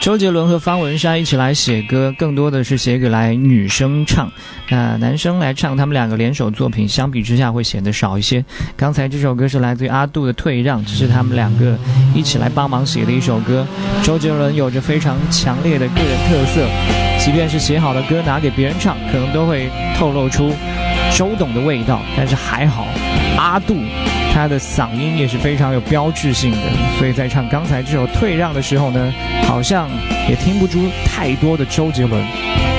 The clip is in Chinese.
周杰伦和方文山一起来写歌，更多的是写给来女生唱，男生来唱他们两个联手作品相比之下会显得少一些。刚才这首歌是来自于阿杜的《退让》，这是他们两个一起来帮忙写的一首歌。周杰伦有着非常强烈的个人特色，即便是写好的歌拿给别人唱，可能都会透露出周董的味道，但是还好阿杜他的嗓音也是非常有标志性的，所以在唱刚才这首《退让》的时候呢，好像也听不出太多的周杰伦。